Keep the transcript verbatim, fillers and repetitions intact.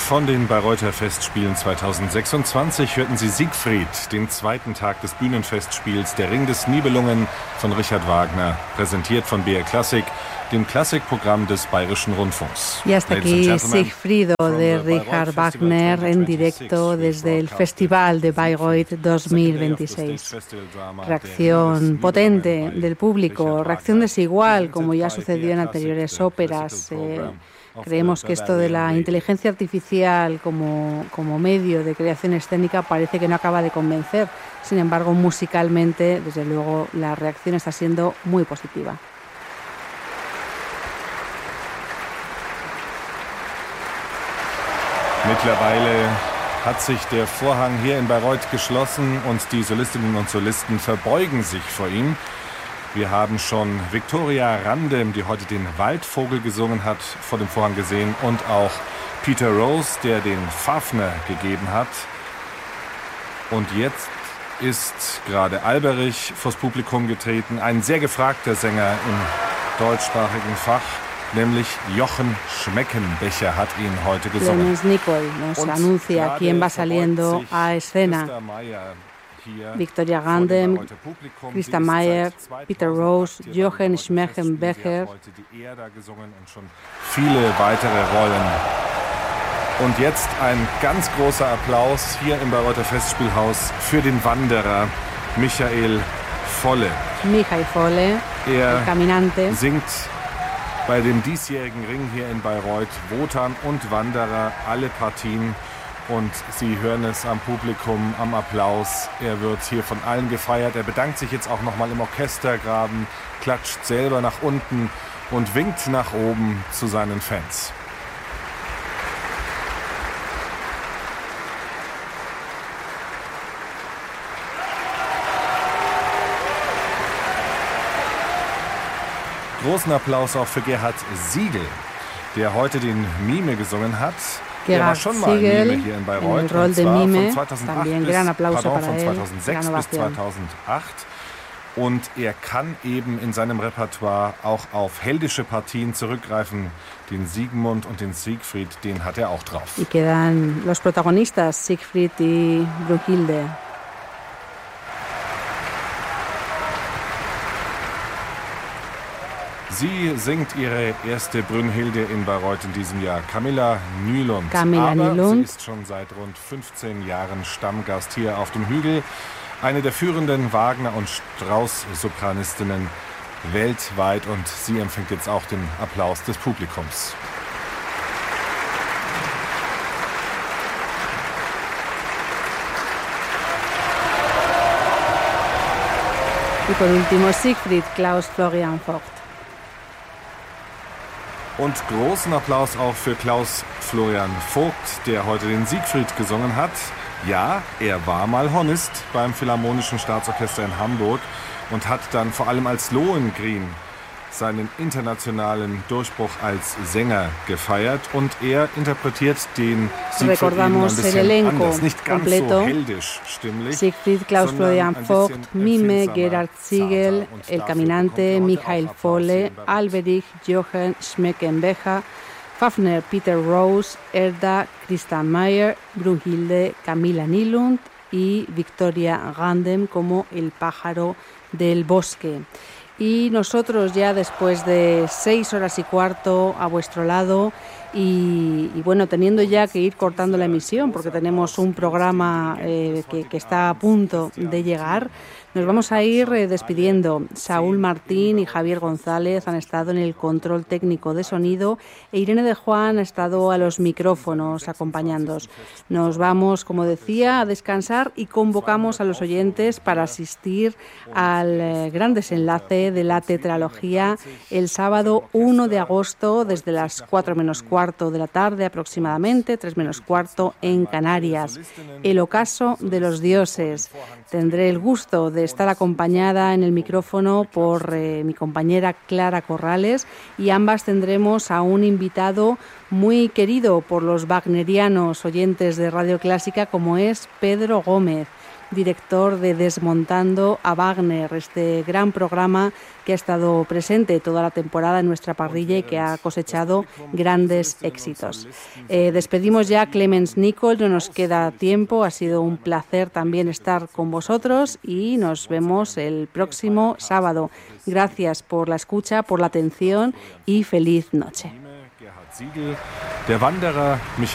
von den Bayreuther Festspielen zweitausendsechsundzwanzig hörten Sie Siegfried, den zweiten Tag des Bühnenfestspiels Der Ring des Nibelungen von Richard Wagner, präsentiert von B R Classic, dem Klassikprogramm des Bayerischen Rundfunks. Y hasta aquí Siegfried de Richard Wagner en directo desde el Festival de Bayreuth dos mil veintiséis. Reacción potente del público, reacción desigual, como ya sucedió en anteriores óperas. Eh, creemos que esto de la inteligencia artificial como, como medio de creación escénica parece que no acaba de convencer. Sin embargo, musicalmente, desde luego, la reacción está siendo muy positiva. Mittlerweile hat sich der Vorhang hier in Bayreuth geschlossen und die Solistinnen und Solisten verbeugen sich vor ihm. Wir haben schon Viktoria Randem, die heute den Waldvogel gesungen hat, vor dem Vorhang gesehen und auch Peter Rose, der den Fafner gegeben hat. Und jetzt ist gerade Alberich vors Publikum getreten, ein sehr gefragter Sänger im deutschsprachigen Fach. Nämlich Jochen Schmeckenbecher hat ihn heute gesungen. Clemens Nicol nos anuncia quién va saliendo a escena. Victoria Randem, Christa Mayer, Peter Rose, Jochen Schmeckenbecher. Viele weitere Rollen. Und jetzt ein ganz großer Applaus hier im Bayreuther Festspielhaus für den Wanderer Michael Volle. Michael Volle, er el caminante. singt bei dem diesjährigen Ring hier in Bayreuth Wotan und Wanderer alle Partien und Sie hören es am Publikum, am Applaus. Er wird hier von allen gefeiert. Er bedankt sich jetzt auch nochmal im Orchestergraben, klatscht selber nach unten und winkt nach oben zu seinen Fans. Großen Applaus auch für Gerhard Siegel, der heute den Mime gesungen hat. Gerhard er war schon mal Siegel, Mime hier in Bayreuth, el rol und de zwar Mime, von zweitausendacht bis, pardon, von zweitausendsechs bis zweitausendacht. Und er kann eben in seinem Repertoire auch auf heldische Partien zurückgreifen. Den Siegmund und den Siegfried, den hat er auch drauf. Y quedan los protagonistas, Siegfried y Brunhilde. Sie singt ihre erste Brünnhilde in Bayreuth in diesem Jahr, Camilla Nylund. Camilla Aber Nylund. sie ist schon seit rund fünfzehn Jahren Stammgast hier auf dem Hügel. Eine der führenden Wagner- und Strauss-Sopranistinnen weltweit und sie empfängt jetzt auch den Applaus des Publikums. Y por último, Siegfried, Klaus Florian Vogt. Und großen Applaus auch für Klaus Florian Vogt, der heute den Siegfried gesungen hat. Ja, er war mal Hornist beim Philharmonischen Staatsorchester in Hamburg und hat dann vor allem als Lohengrin seinen internationalen Durchbruch als Sänger gefeiert. Und er interpretiert den Siegfried eben ein bisschen anders, nicht ganz completo. so heldisch stimmlich. Siegfried, Klaus Florian Vogt, Mime, Gerhard Siegel, El Caminante, Michael Volle, Alberich, Jochen Schmeckenbecher, Fafner, Peter Rose, Erda, Christa Mayer, Brunhilde, Camilla Nylund y Victoria Randem como El pájaro del bosque. Y nosotros ya después de seis horas y cuarto a vuestro lado y, y bueno, teniendo ya que ir cortando la emisión porque tenemos un programa eh, que, que está a punto de llegar, nos vamos a ir eh, despidiendo. Saúl Martín y Javier González han estado en el control técnico de sonido e Irene de Juan ha estado a los micrófonos acompañándonos. Nos vamos, como decía, a descansar y convocamos a los oyentes para asistir al eh, gran desenlace de la tetralogía el sábado uno de agosto desde las cuatro menos cuarto de la tarde aproximadamente, tres menos cuarto en Canarias. El ocaso de los dioses. Tendré el gusto de estar acompañada en el micrófono por eh, mi compañera Clara Corrales y ambas tendremos a un invitado muy querido por los wagnerianos oyentes de Radio Clásica como es Pedro Gómez. director de Desmontando a Wagner, este gran programa que ha estado presente toda la temporada en nuestra parrilla y que ha cosechado grandes éxitos. Eh, despedimos ya a Clemens Nicol, no nos queda tiempo, ha sido un placer también estar con vosotros y nos vemos el próximo sábado. Gracias por la escucha, por la atención y feliz noche. Der Wanderer Michael